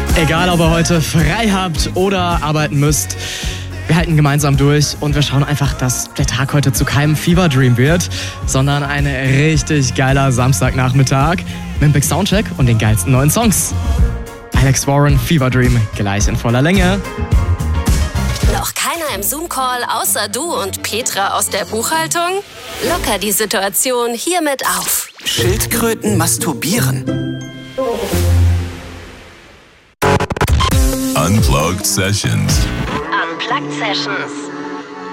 Egal, ob ihr heute frei habt oder arbeiten müsst, wir halten gemeinsam durch und wir schauen einfach, dass der Tag heute zu keinem Fever Dream wird, sondern ein richtig geiler Samstagnachmittag mit dem Big Soundcheck und den geilsten neuen Songs. Alex Warren, Fever Dream, gleich in voller Länge. Noch keiner im Zoom-Call außer du und Petra aus der Buchhaltung? Locker die Situation hiermit auf. Schildkröten masturbieren. Unplugged Sessions. Unplugged Sessions.